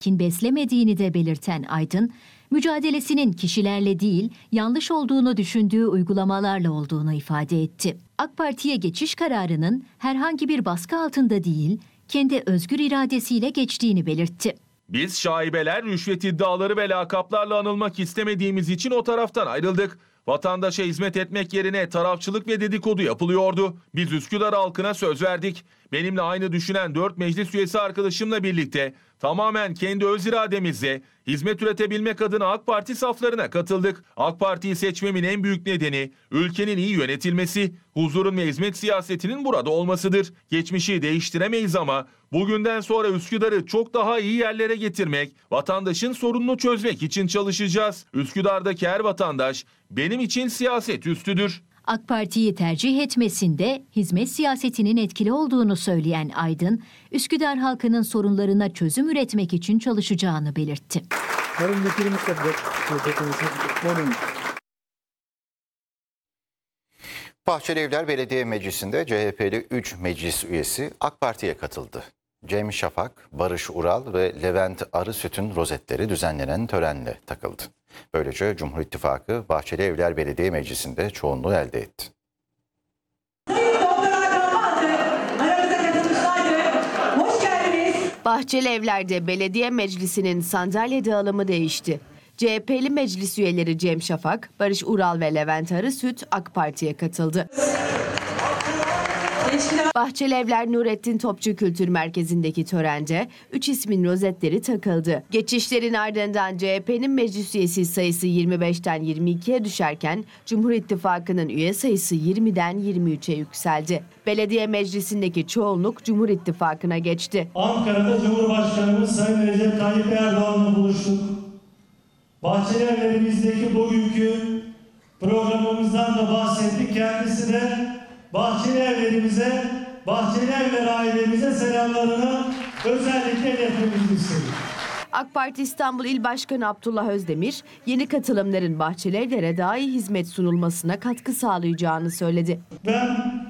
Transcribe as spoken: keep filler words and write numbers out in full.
kin beslemediğini de belirten Aydın, mücadelesinin kişilerle değil, yanlış olduğunu düşündüğü uygulamalarla olduğunu ifade etti. AK Parti'ye geçiş kararının herhangi bir baskı altında değil, kendi özgür iradesiyle geçtiğini belirtti. Biz şaibeler, rüşvet iddiaları ve lakaplarla anılmak istemediğimiz için o taraftan ayrıldık. Vatandaşa hizmet etmek yerine tarafçılık ve dedikodu yapılıyordu. Biz Üsküdar halkına söz verdik. Benimle aynı düşünen dört meclis üyesi arkadaşımla birlikte tamamen kendi öz irademizle hizmet üretebilmek adına AK Parti saflarına katıldık. AK Parti'yi seçmemin en büyük nedeni ülkenin iyi yönetilmesi, huzurun ve hizmet siyasetinin burada olmasıdır. Geçmişi değiştiremeyiz ama bugünden sonra Üsküdar'ı çok daha iyi yerlere getirmek, vatandaşın sorununu çözmek için çalışacağız. Üsküdar'daki her vatandaş benim için siyaset üstüdür. AK Parti'yi tercih etmesinde hizmet siyasetinin etkili olduğunu söyleyen Aydın, Üsküdar halkının sorunlarına çözüm üretmek için çalışacağını belirtti. Bahçelievler Belediye Meclisi'nde C H P'li üç meclis üyesi AK Parti'ye katıldı. Cem Şafak, Barış Ural ve Levent Arısüt'ün rozetleri düzenlenen törenle takıldı. Böylece Cumhur İttifakı Bahçelievler Belediye Meclisi'nde çoğunluğu elde etti. Bahçelievler'de belediye meclisinin sandalye dağılımı değişti. C H P'li meclis üyeleri Cem Şafak, Barış Ural ve Levent Arısüt AK Parti'ye katıldı. Bahçelievler Nurettin Topçu Kültür Merkezi'ndeki törende üç ismin rozetleri takıldı. Geçişlerin ardından C H P'nin meclis üyesi sayısı yirmi beşten yirmi ikiye düşerken Cumhur İttifakı'nın üye sayısı yirmiden yirmi üçe yükseldi. Belediye meclisindeki çoğunluk Cumhur İttifakı'na geçti. Ankara'da Cumhurbaşkanımız Sayın Recep Tayyip Erdoğan'la buluştuk. Bahçelievlerimizdeki bugünkü programımızdan da bahsettik. Kendisi de Bahçelievlerimize, Bahçelievler ailemize selamlarını özellikle iletmemizi istedik. AK Parti İstanbul İl Başkanı Abdullah Özdemir, yeni katılımların Bahçelievlere daha iyi hizmet sunulmasına katkı sağlayacağını söyledi. Ben